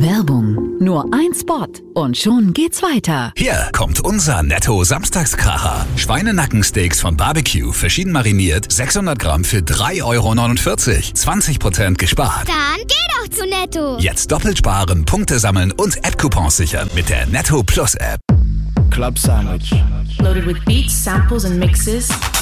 Werbung. Nur ein Spot und schon geht's weiter. Hier kommt unser Netto-Samstagskracher. Schweinenackensteaks von Barbecue, verschieden mariniert, 600 Gramm für 3,49 €. 20% gespart. Dann geh doch zu Netto. Jetzt doppelt sparen, Punkte sammeln und App-Coupons sichern mit der Netto Plus App. Club Sandwich. Loaded with beats, samples and mixes.